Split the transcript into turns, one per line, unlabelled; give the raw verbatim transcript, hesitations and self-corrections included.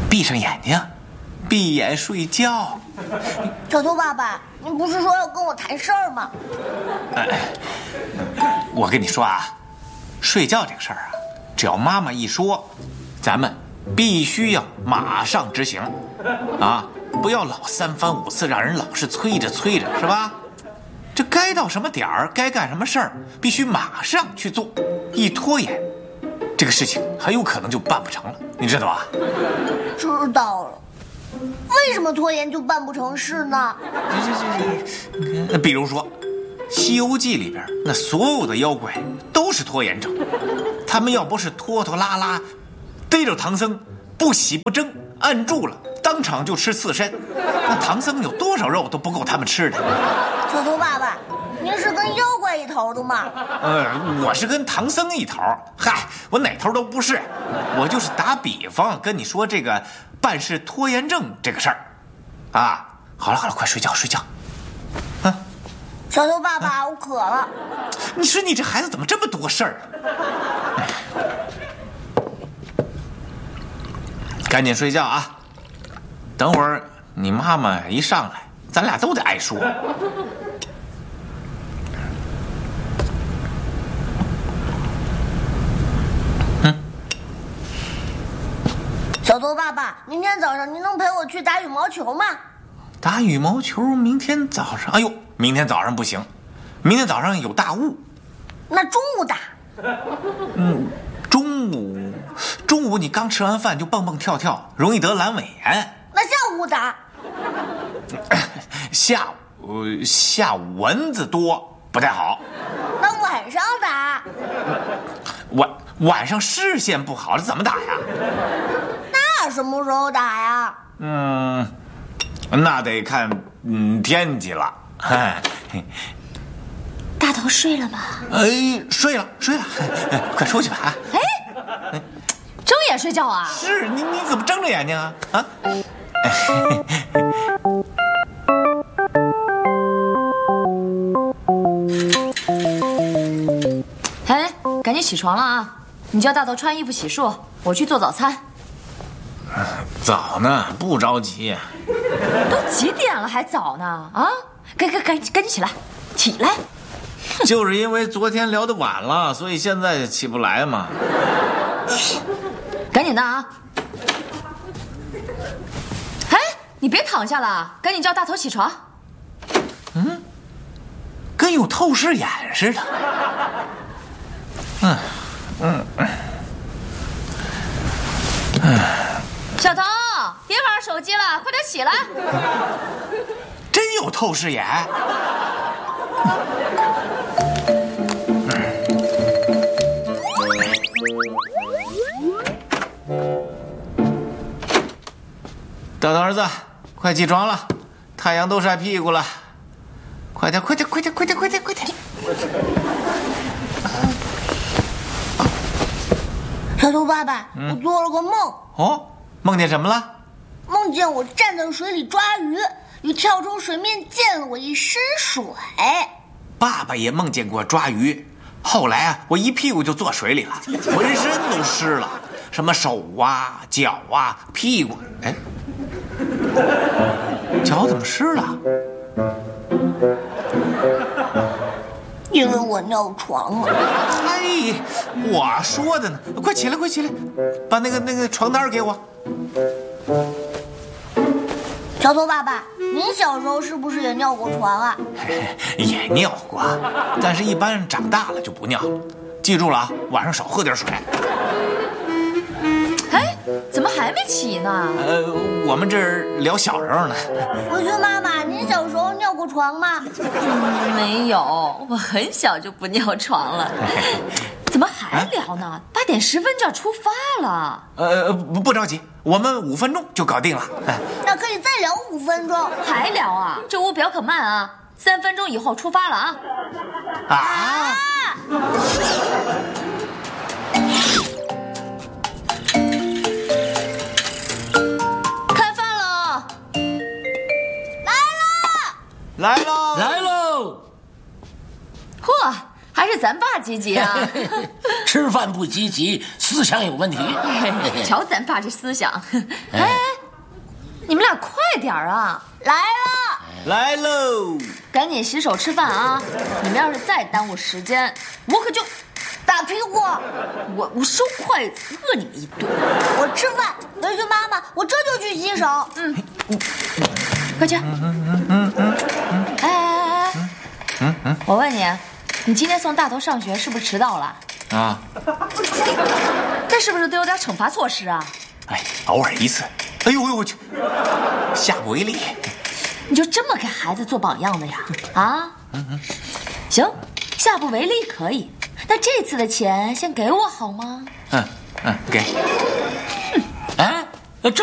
闭上眼睛，闭眼睡觉。
小头爸爸，您不是说要跟我谈事儿吗？
哎，我跟你说啊，睡觉这个事儿啊，只要妈妈一说，咱们必须要马上执行，啊，不要老三番五次让人老是催着催着，是吧？这该到什么点儿，该干什么事儿，必须马上去做，一拖延，这个事情很有可能就办不成了，你知道吧？
知道了。为什么拖延就办不成事呢？
那比如说，《西游记》里边那所有的妖怪都是拖延症，他们要不是拖拖拉拉，逮着唐僧不洗不蒸，按住了，当场就吃刺身，那唐僧有多少肉都不够他们吃的。
小头爸爸，您是跟妖怪一头的吗？
呃，我是跟唐僧一头。嗨，我哪头都不是，我就是打比方跟你说这个办事拖延症这个事儿。啊，好了好了，快睡觉睡觉。啊，
小头爸爸，啊、我渴了。
你说你这孩子怎么这么多事儿啊？赶紧睡觉啊！等会儿你妈妈一上来，咱俩都得挨说。
小头爸爸，明天早上您能陪我去打羽毛球吗？
打羽毛球，明天早上？哎呦，明天早上不行，明天早上有大雾。
那中午打？
嗯，中午，中午你刚吃完饭就蹦蹦跳跳，容易得阑尾炎。
那下午打？
下午，下午蚊子多，不太好。
那晚上打？
晚晚上视线不好了，怎么打呀？
那什么时候打呀？
嗯，那得看嗯天气了。
大头睡了吗？
哎，睡了睡了，快出去吧啊！
哎，睁眼睡觉啊？
是你你怎么睁着眼睛啊？啊？
哎，赶紧起床了啊！你叫大头穿衣服洗漱，我去做早餐。
早呢，不着急。
都几点了还早呢？啊，赶赶赶赶紧起来，起来！
就是因为昨天聊得晚了，所以现在起不来嘛。
赶紧的啊！哎，你别躺下了，赶紧叫大头起床。
嗯，跟有透视眼似的。嗯嗯嗯。
小头，别玩手机了，快点起来！
真有透视眼。大头儿子，快起床了，太阳都晒屁股了，快点，快点，快点，快点，快点，快点！
小头爸爸，嗯、我做了个梦。
哦，梦见什么了？
梦见我站在水里抓鱼，鱼跳出水面溅了我一身水。
爸爸也梦见过抓鱼，后来啊，我一屁股就坐水里了，浑身都湿了，什么手啊、脚啊、屁股，哎，脚怎么湿了？
因为我尿床了。
嘿，我说的呢，快起来，快起来，把那个那个床单给我。
小头爸爸，您小时候是不是也尿过床啊？
也尿过，但是一般长大了就不尿了。记住了啊，晚上少喝点水。
哎，怎么还没起呢？
呃，我们这儿聊小时候呢。
文轩妈妈，您小时候尿过床吗？
嗯，没有，我很小就不尿床了。怎么还聊呢？啊、八点十分就要出发了。
呃，不不着急，我们五分钟就搞定了。
那可以再聊五分钟。
还聊啊？这屋表可慢啊！三分钟以后出发了啊！
啊！
啊
开饭喽！
来了！
来喽！
来喽！
嚯！还是咱爸积极啊！
吃饭不积极，思想有问题。
瞧咱爸这思想。哎，你们俩快点啊！
来了，
来喽！
赶紧洗手吃饭啊！你们要是再耽误时间，我可就
打屁股！
我我收筷子，饿你们一顿。
我吃饭，文轩妈妈，我这就去洗手。
嗯，快去。哎哎哎哎！我问你，你今天送大头上学是不是迟到了？
啊，
那是不是都有点惩罚措施啊？
哎，偶尔一次。哎呦呦我去，下不为例。
你就这么给孩子做榜样的呀？啊？行，下不为例可以。那这次的钱先给我好吗？
嗯嗯，给。
哎，